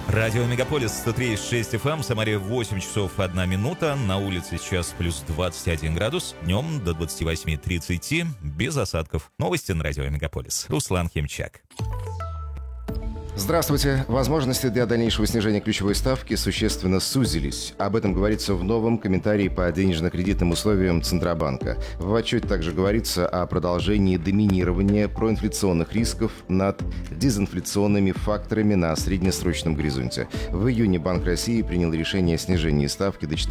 Радио Мегаполис 103,6 FM, в Самаре 8 часов 1 минута, на улице сейчас плюс 21 градус, днем до 28-30, без осадков. Новости на Радио Мегаполис. Руслан Химчак. Здравствуйте. Возможности для дальнейшего снижения ключевой ставки существенно сузились. Об этом говорится в новом комментарии по денежно-кредитным условиям Центробанка. В отчете также говорится о продолжении доминирования проинфляционных рисков над дезинфляционными факторами на среднесрочном горизонте. В июне Банк России принял решение о снижении ставки до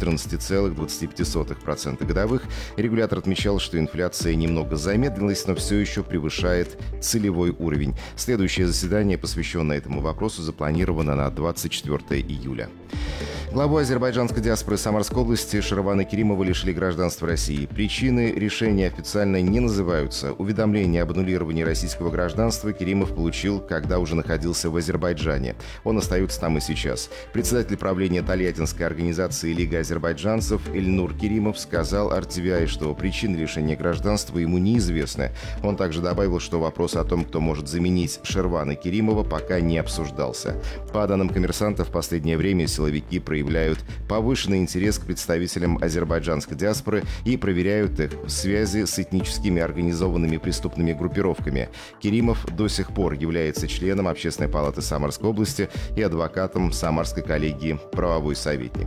14,25% годовых. Регулятор отмечал, что инфляция немного замедлилась, но все еще превышает целевой уровень. Следующее заседание, посвященное этому вопросу, запланировано на 24 июля. Главу азербайджанской диаспоры Самарской области Шаравана Керимова лишили гражданства России. Причины решения официально не называются. Уведомление об аннулировании российского гражданства Керимов получил, когда уже находился в Азербайджане. Он остается там и сейчас. Председатель правления Тольяттинской организации Лига азербайджанцев Эльнур Керимов сказал RTVI, что причины лишения гражданства ему неизвестны. Он также добавил, что вопрос о том, кто может заменить Шаравана Керимова, пока не обсуждался. По данным «Коммерсанта», в последнее время силовики проявляют повышенный интерес к представителям азербайджанской диаспоры и проверяют их в связи с этническими организованными преступными группировками. Керимов до сих пор является членом Общественной палаты Самарской области и адвокатом Самарской коллегии «Правовой советник».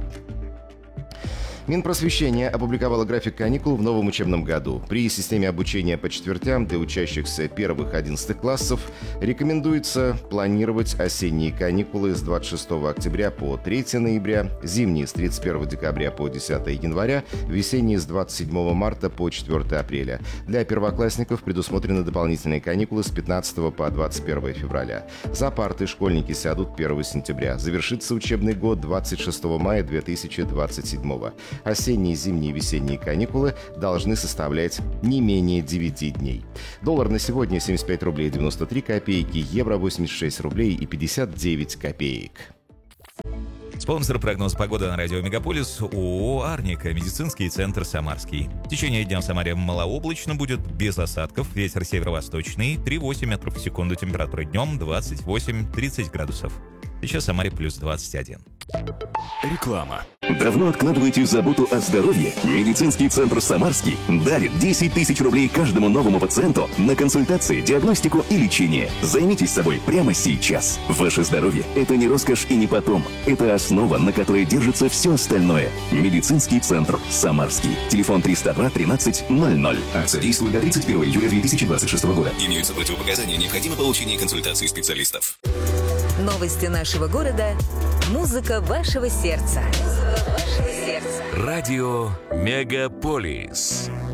Минпросвещение опубликовало график каникул в новом учебном году. При системе обучения по четвертям для учащихся первых 11 классов рекомендуется планировать осенние каникулы с 26 октября по 3 ноября, зимние с 31 декабря по 10 января, весенние с 27 марта по 4 апреля. Для первоклассников предусмотрены дополнительные каникулы с 15 по 21 февраля. За парты школьники сядут 1 сентября. Завершится учебный год 26 мая 2027. Осенние, зимние и весенние каникулы должны составлять не менее 9 дней. Доллар на сегодня 75 рублей 93 копейки, евро 86 рублей и 59 копеек. Спонсор прогноза погоды на Радио Мегаполис ООО «Арника», медицинский центр «Самарский». В течение дня в Самаре малооблачно будет, без осадков, ветер северо-восточный, 3,8 метров в секунду, температура днем 28-30 градусов. Сейчас в Самаре плюс 21. Реклама. Давно откладываете заботу о здоровье? Медицинский центр «Самарский» дарит 10 тысяч рублей каждому новому пациенту на консультации, диагностику и лечение. Займитесь собой прямо сейчас. Ваше здоровье – это не роскошь и не потом. Это основа, на которой держится все остальное. Медицинский центр «Самарский». Телефон 302 13 00. Акция действует до 31 июля 2026 года. Имеются противопоказания, необходимо получение консультации специалистов. Новости нашего города. Музыка вашего сердца. Радио Мегаполис.